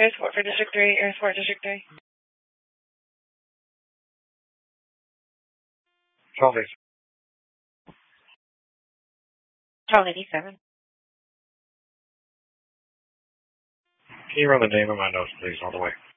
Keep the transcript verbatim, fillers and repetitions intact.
Air Support for District three, Air Support District three. twelve eight. twelve eighty-seven. Can you run the name of my notes, please, all the way?